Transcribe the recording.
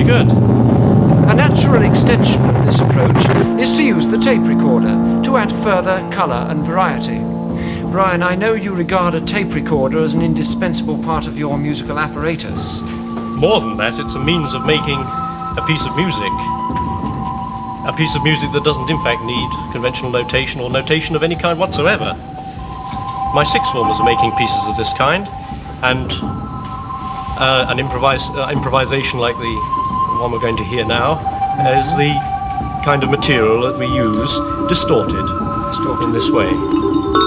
good. A natural extension of this approach is to use the tape recorder to add further colour and variety. Brian, I know you regard a tape recorder as an indispensable part of your musical apparatus. More than that, it's a means of making a piece of music. A piece of music that doesn't in fact need conventional notation or notation of any kind whatsoever. My sixth formers are making pieces of this kind, and an improvisation like the one we're going to hear now is the kind of material that we use distorted in this way.